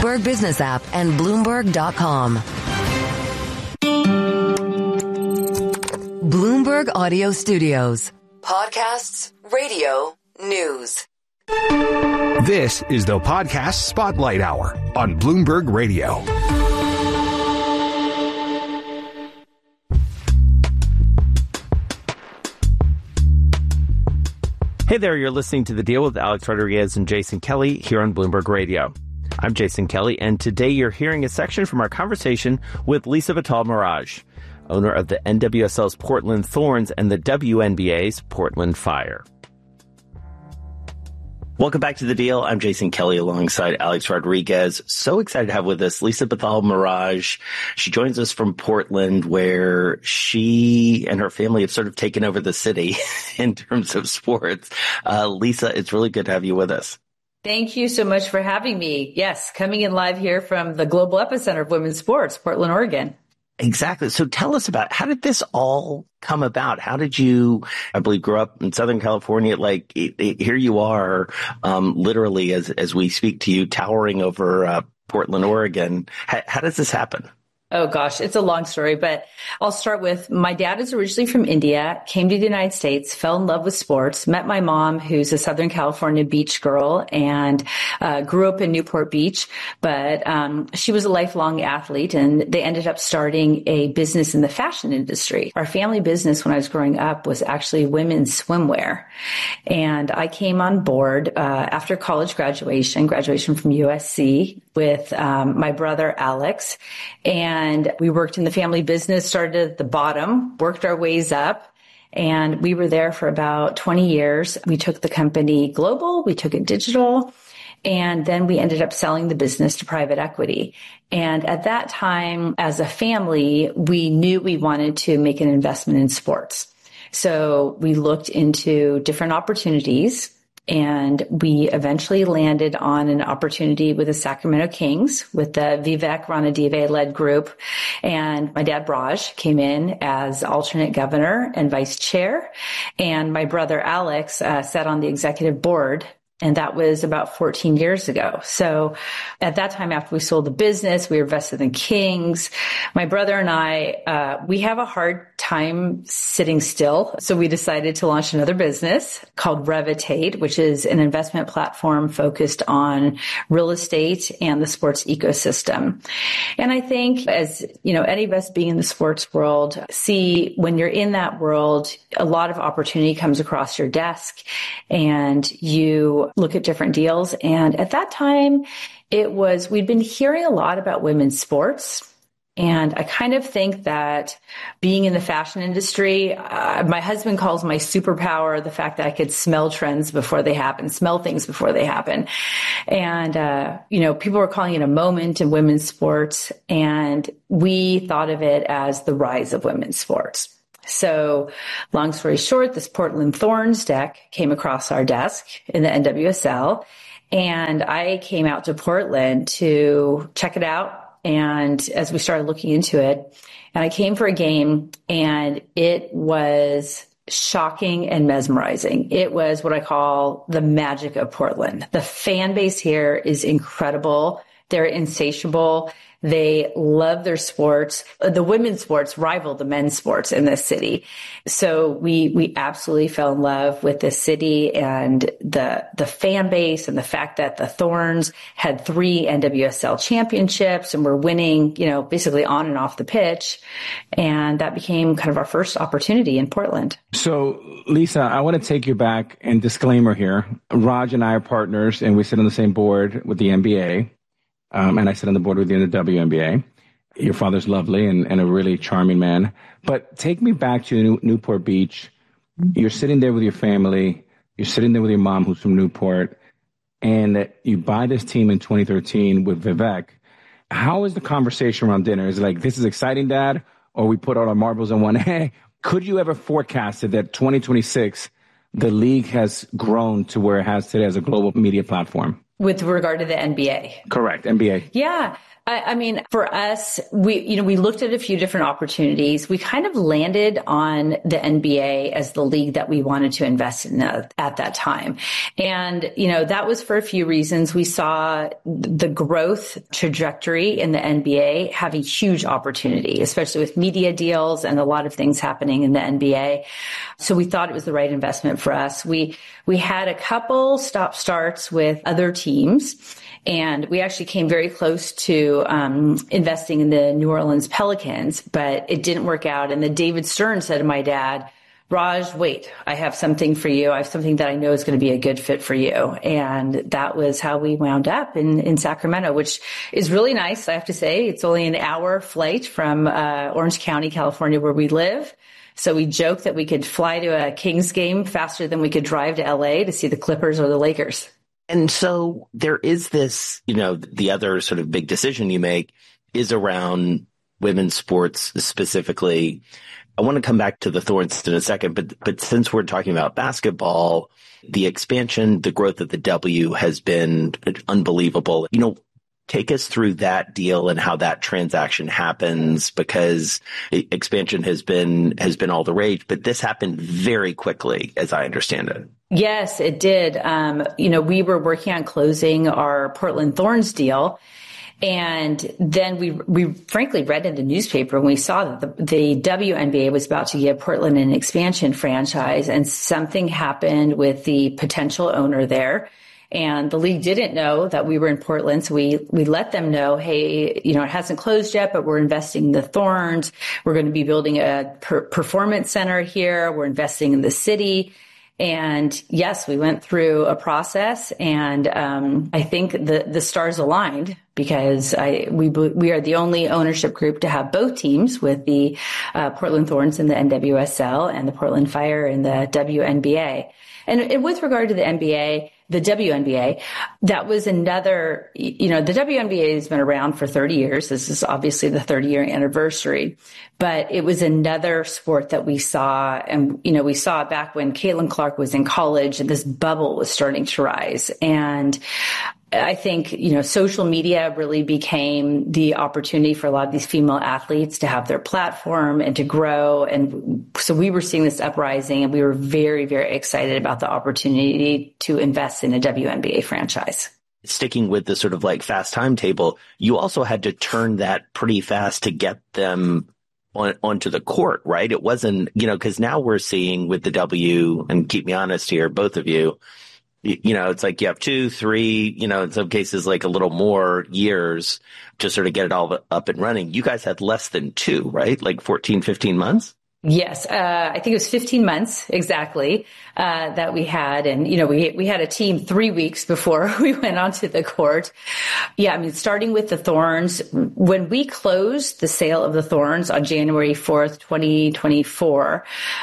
Bloomberg Business app and Bloomberg.com. Bloomberg Audio Studios. Podcasts, radio, news. This is the Podcast Spotlight Hour on Bloomberg Radio. Hey there, you're listening to The Deal with Alex Rodriguez and Jason Kelly here on Bloomberg Radio. I'm Jason Kelly, and today you're hearing a section from our conversation with Lisa Vitale-Merage, owner of the NWSL's Portland Thorns and the WNBA's Portland Fire. Welcome back to The Deal. I'm Jason Kelly alongside Alex Rodriguez. So excited to have with us Lisa Vitale-Merage. She joins us from Portland, where she and her family have sort of taken over the city in terms of sports. Lisa, it's really good to have you with us. Thank you so much for having me. Yes, coming in live here from the global epicenter of women's sports, Portland, Oregon. Exactly. So tell us about, how did this all come about? How did you, I believe, grow up in Southern California? Here you are, literally as we speak to you, towering over Portland, Oregon. How does this happen? Oh, gosh, it's a long story, but I'll start with my dad is originally from India, came to the United States, fell in love with sports, met my mom, who's a Southern California beach girl, and grew up in Newport Beach. But she was a lifelong athlete, and they ended up starting a business in the fashion industry. Our family business when I was growing up was actually women's swimwear. And I came on board after college graduation from USC with my brother, Alex. And we worked in the family business, started at the bottom, worked our ways up, and we were there for about 20 years. We took the company global, we took it digital, and then we ended up selling the business to private equity. And at that time, as a family, we knew we wanted to make an investment in sports. So we looked into different opportunities. And we eventually landed on an opportunity with the Sacramento Kings with the Vivek Ranadive-led group. And my dad, Raj, came in as alternate governor and vice chair. And my brother, Alex, sat on the executive board. And that was about 14 years ago. So at that time, after we sold the business, we were invested in Kings. My brother and I, we have a hard time sitting still. So we decided to launch another business called Revitate, which is an investment platform focused on real estate and the sports ecosystem. And I think, as you know, any of us being in the sports world, see when you're in that world, a lot of opportunity comes across your desk and you look at different deals. And at that time, we'd been hearing a lot about women's sports. And I kind of think that being in the fashion industry, my husband calls my superpower the fact that I could smell trends before they happen, smell things before they happen. And, people were calling it a moment in women's sports. And we thought of it as the rise of women's sports. So long story short, this Portland Thorns deck came across our desk in the NWSL, and I came out to Portland to check it out. And as we started looking into it, and I came for a game, and it was shocking and mesmerizing. It was what I call the magic of Portland. The fan base here is incredible. They're insatiable. They love their sports. The women's sports rival the men's sports in this city. So we absolutely fell in love with this city and the fan base and the fact that the Thorns had 3 NWSL championships and were winning, basically on and off the pitch. And that became kind of our first opportunity in Portland. So, Lisa, I want to take you back, and disclaimer here. Raj and I are partners, and we sit on the same board with the NBA. And I sit on the board with you in the WNBA. Your father's lovely and a really charming man. But take me back to Newport Beach. You're sitting there with your family. You're sitting there with your mom, who's from Newport. And you buy this team in 2013 with Vivek. How is the conversation around dinner? Is it like, this is exciting, Dad? Or we put all our marbles in one egg? Could you ever forecast it that 2026, the league has grown to where it has today as a global media platform? With regard to the NBA? Correct, NBA. Yeah. I mean, for us, we looked at a few different opportunities. We kind of landed on the NBA as the league that we wanted to invest in at that time. And, that was for a few reasons. We saw the growth trajectory in the NBA having huge opportunity, especially with media deals and a lot of things happening in the NBA. So we thought it was the right investment for us. We had a couple stop starts with other teams, and we actually came very close to investing in the New Orleans Pelicans, but it didn't work out. And then David Stern said to my dad, Raj, wait, I have something for you. I have something that I know is going to be a good fit for you. And that was how we wound up in Sacramento, which is really nice, I have to say. It's only an hour flight from Orange County, California, where we live. So we joke that we could fly to a Kings game faster than we could drive to LA to see the Clippers or the Lakers. And so there is this, the other sort of big decision you make is around women's sports specifically. I want to come back to the Thorns in a second, but since we're talking about basketball, the expansion, the growth of the W has been unbelievable. Take us through that deal and how that transaction happens, because expansion has been all the rage, but this happened very quickly, as I understand it. Yes, it did. We were working on closing our Portland Thorns deal. And then we frankly read in the newspaper and we saw that the WNBA was about to give Portland an expansion franchise, and something happened with the potential owner there. And the league didn't know that we were in Portland. So we let them know, hey, it hasn't closed yet, but we're investing in the Thorns. We're going to be building a performance center here. We're investing in the city. And yes, we went through a process, and I think the stars aligned, because we are the only ownership group to have both teams, with the Portland Thorns in the NWSL and the Portland Fire in the WNBA. And with regard to the NBA, the WNBA, that was another, the WNBA has been around for 30 years. This is obviously the 30-year anniversary, but it was another sport that we saw. And, we saw it back when Caitlin Clark was in college and this bubble was starting to rise. And I think, social media really became the opportunity for a lot of these female athletes to have their platform and to grow. And so we were seeing this uprising, and we were very, very excited about the opportunity to invest in a WNBA franchise. Sticking with the sort of like fast timetable, you also had to turn that pretty fast to get them onto the court, right? It wasn't, because now we're seeing with the W, and keep me honest here, both of you, it's like you have 2, 3, in some cases, like a little more years to sort of get it all up and running. You guys had less than 2, right? Like 14, 15 months? Yes. I think it was 15 months exactly, that we had. And, we had a team 3 weeks before we went onto the court. Yeah. I mean, starting with the Thorns, when we closed the sale of the Thorns on January 4th, 2024,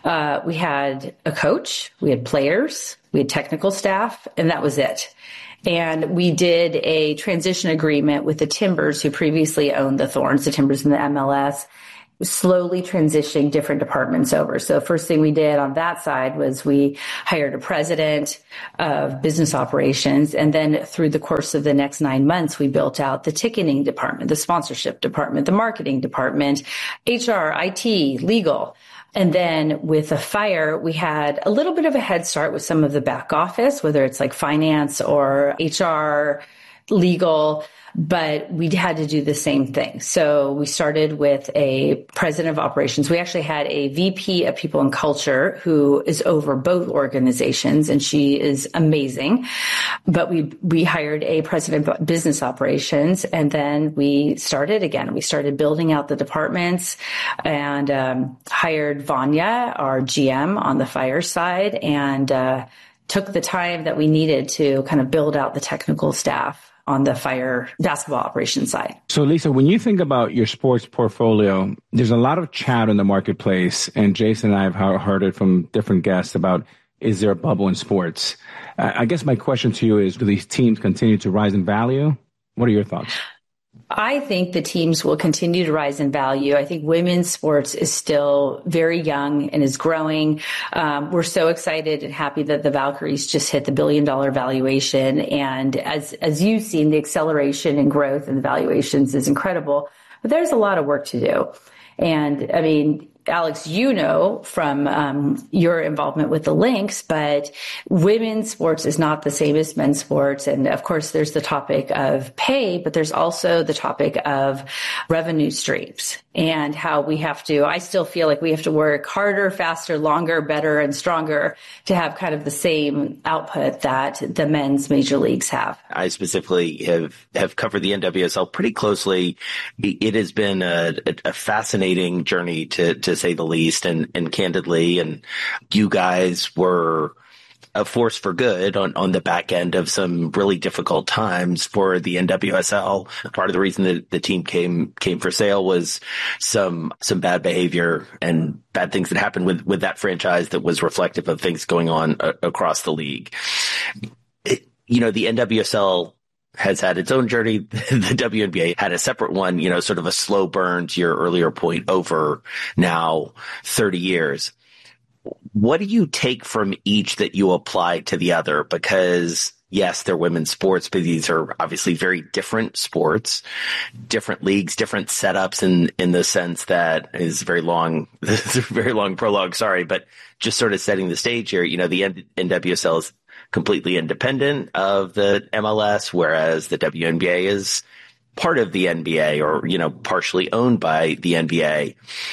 we had a coach, we had players, we had technical staff, and that was it. And we did a transition agreement with the Timbers, who previously owned the Thorns, the Timbers in the MLS, slowly transitioning different departments over. So first thing we did on that side was we hired a president of business operations. And then through the course of the next 9 months, we built out the ticketing department, the sponsorship department, the marketing department, HR, IT, legal. And then with the Fire, we had a little bit of a head start with some of the back office, whether it's like finance or HR, legal, but we had to do the same thing. So we started with a president of operations. We actually had a VP of people and culture who is over both organizations, and she is amazing. But we hired a president of business operations, and then we started again. We started building out the departments and hired Vanya, our GM on the Fire side, and took the time that we needed to kind of build out the technical staff on the Fire basketball operations side. So Lisa, when you think about your sports portfolio, there's a lot of chat in the marketplace, and Jason and I have heard it from different guests about, is there a bubble in sports? I guess my question to you is, do these teams continue to rise in value? What are your thoughts? I think the teams will continue to rise in value. I think women's sports is still very young and is growing. We're so excited and happy that the Valkyries just hit the $1 billion valuation. And as you've seen, the acceleration and growth in the valuations is incredible. But there's a lot of work to do. And I mean, Alex, you know from your involvement with the Lynx, but women's sports is not the same as men's sports. And of course, there's the topic of pay, but there's also the topic of revenue streams and how we have to, I still feel like we have to work harder, faster, longer, better, and stronger to have kind of the same output that the men's major leagues have. I specifically have covered the NWSL pretty closely. It has been a fascinating journey to say the least, and candidly, and you guys were a force for good on the back end of some really difficult times for the NWSL. Part of the reason that the team came for sale was some bad behavior and bad things that happened with that franchise that was reflective of things going on across the league. The NWSL has had its own journey. The WNBA had a separate one, sort of a slow burn, to your earlier point, over now 30 years. What do you take from each that you apply to the other? Because yes, they're women's sports, but these are obviously very different sports, different leagues, different setups in the sense that is very long prologue. Sorry, but just sort of setting the stage here, the NWSL is completely independent of the MLS, whereas the WNBA is part of the NBA or, partially owned by the NBA.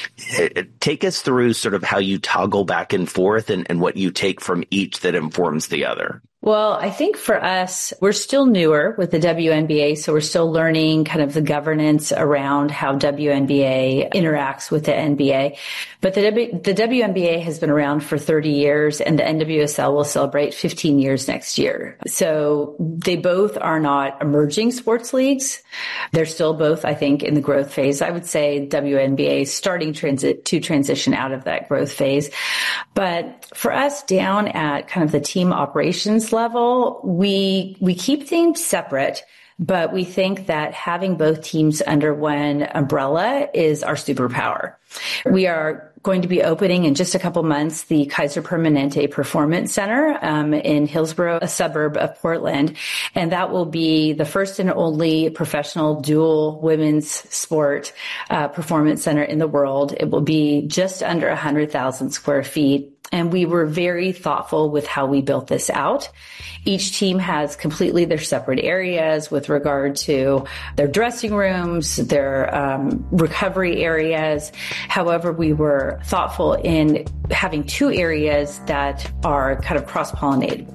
Take us through sort of how you toggle back and forth and what you take from each that informs the other. Well, I think for us, we're still newer with the WNBA, so we're still learning kind of the governance around how WNBA interacts with the NBA. But the WNBA has been around for 30 years, and the NWSL will celebrate 15 years next year. So they both are not emerging sports leagues. They're still both, I think, in the growth phase. I would say WNBA is starting to transition out of that growth phase. But for us, down at kind of the team operations level, we keep things separate, but we think that having both teams under one umbrella is our superpower. We are going to be opening in just a couple months the Kaiser Permanente Performance Center in Hillsborough, a suburb of Portland, and that will be the first and only professional dual women's sport performance center in the world. It will be just under 100,000 square feet. And we were very thoughtful with how we built this out. Each team has completely their separate areas with regard to their dressing rooms, their recovery areas. However, we were thoughtful in having two areas that are kind of cross-pollinated.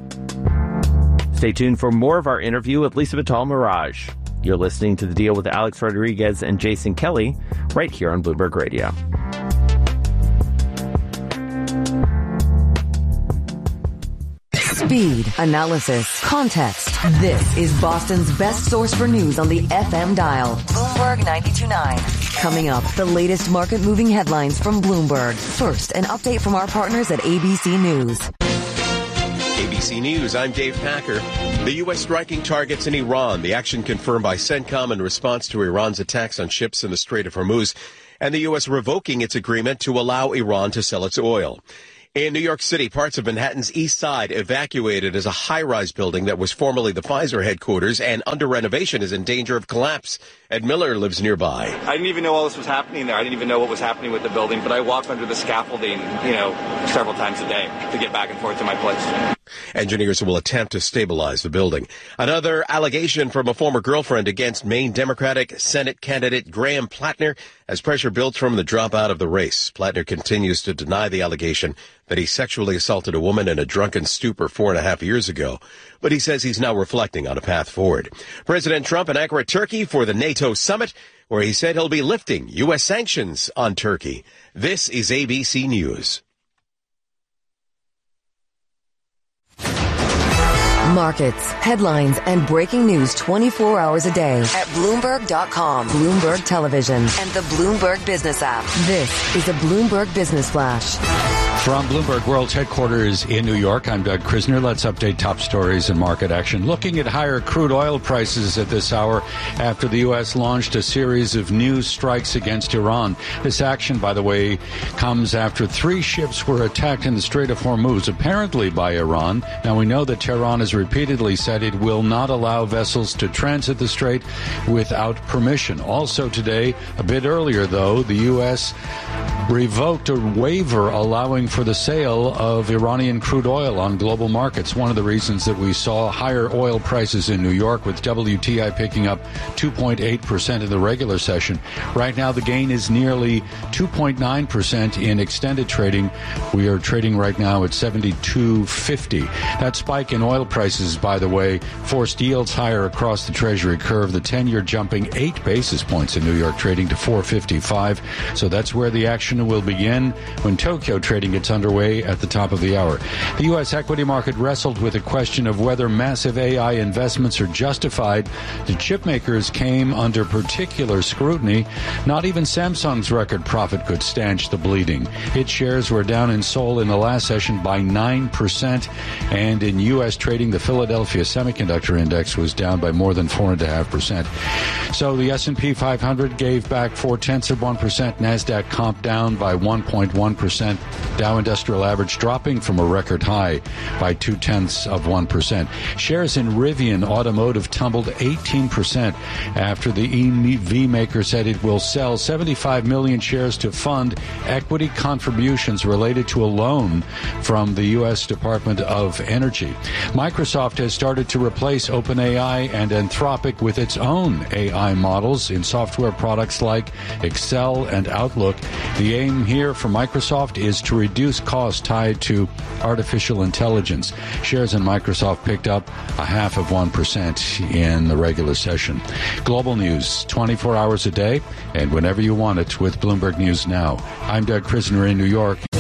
Stay tuned for more of our interview with Lisa Vitale-Mirage. You're listening to The Deal with Alex Rodriguez and Jason Kelly right here on Bloomberg Radio. Speed, analysis, context. This is Boston's best source for news on the FM dial. Bloomberg 92.9. Coming up, the latest market-moving headlines from Bloomberg. First, an update from our partners at ABC News. ABC News, I'm Dave Packer. The U.S. striking targets in Iran. The action confirmed by CENTCOM in response to Iran's attacks on ships in the Strait of Hormuz, and the U.S. revoking its agreement to allow Iran to sell its oil. In New York City, parts of Manhattan's East Side evacuated as a high-rise building that was formerly the Pfizer headquarters and under renovation is in danger of collapse. Ed Miller lives nearby. I didn't even know all this was happening there. I didn't even know what was happening with the building, but I walk under the scaffolding, several times a day to get back and forth to my place. Engineers will attempt to stabilize the building. Another allegation from a former girlfriend against Maine Democratic Senate candidate Graham Plattner as pressure builds from the dropout of the race. Plattner continues to deny the allegation that he sexually assaulted a woman in a drunken stupor 4.5 years ago, but he says he's now reflecting on a path forward. President Trump in Ankara, Turkey for the NATO summit, where he said he'll be lifting U.S. sanctions on Turkey. This is ABC News. Markets, headlines, and breaking news 24 hours a day at Bloomberg.com, Bloomberg Television, and the Bloomberg Business app. This is a Bloomberg Business Flash. From Bloomberg World's headquarters in New York, I'm Doug Krisner. Let's update top stories and market action. Looking at higher crude oil prices at this hour after the U.S. launched a series of new strikes against Iran. This action, by the way, comes after 3 ships were attacked in the Strait of Hormuz, apparently by Iran. Now, we know that Tehran has repeatedly said it will not allow vessels to transit the strait without permission. Also today, a bit earlier, though, the U.S. revoked a waiver allowing for the sale of Iranian crude oil on global markets. One of the reasons that we saw higher oil prices in New York, with WTI picking up 2.8% in the regular session. Right now, the gain is nearly 2.9% in extended trading. We are trading right now at $72.50. That spike in oil prices, by the way, forced yields higher across the Treasury curve. The 10-year jumping 8 basis points in New York, trading to 4.55. So that's where the action will begin when Tokyo trading gets underway at the top of the hour. The U.S. equity market wrestled with the question of whether massive AI investments are justified. The chip makers came under particular scrutiny. Not even Samsung's record profit could stanch the bleeding. Its shares were down in Seoul in the last session by 9%, and in U.S. trading, the Philadelphia Semiconductor Index was down by more than 4.5%. So the S&P 500 gave back 0.4%. NASDAQ comp down by 1.1%. Dow Industrial Average dropping from a record high by 0.2%. Shares in Rivian Automotive tumbled 18% after the EV maker said it will sell 75 million shares to fund equity contributions related to a loan from the U.S. Department of Energy. Microsoft has started to replace OpenAI and Anthropic with its own AI models in software products like Excel and Outlook. The aim here for Microsoft is to reduce costs tied to artificial intelligence. Shares in Microsoft picked up 0.5% in the regular session. Global news, 24 hours a day and whenever you want it with Bloomberg News Now. I'm Doug Krisner in New York.